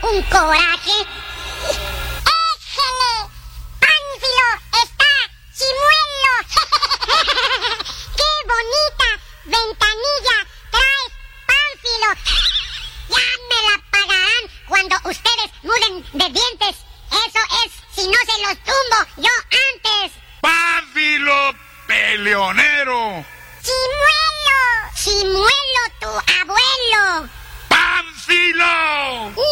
un coraje. ¡Éjele! ¡Pánfilo está chimuelo! ¡Qué bonita ventanilla traes, Pánfilo! Ya me la pagarán cuando ustedes muden de dientes. Eso es, si no se los tumbo yo antes. ¡Pánfilo peleonero! ¡Chimuelo! ¡Chimuelo tu abuelo! ¡Pánfilo!